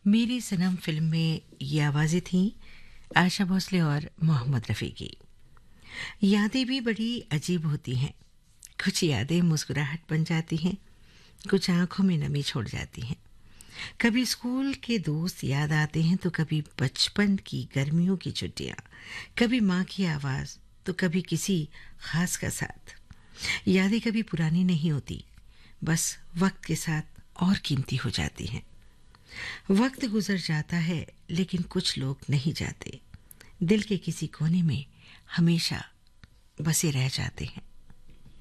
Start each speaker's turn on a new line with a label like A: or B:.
A: मेरी सनम फिल्म में ये आवाज़ें थीं आशा भोसले और मोहम्मद रफ़ी की। यादें भी बड़ी अजीब होती हैं। कुछ यादें मुस्कुराहट बन जाती हैं, कुछ आंखों में नमी छोड़ जाती हैं। कभी स्कूल के दोस्त याद आते हैं तो कभी बचपन की गर्मियों की छुट्टियां, कभी माँ की आवाज़ तो कभी किसी खास का साथ। यादें कभी पुरानी नहीं होती, बस वक्त के साथ और कीमती हो जाती हैं। वक्त गुजर जाता है लेकिन कुछ लोग नहीं जाते, दिल के किसी कोने में हमेशा बसे रह जाते हैं।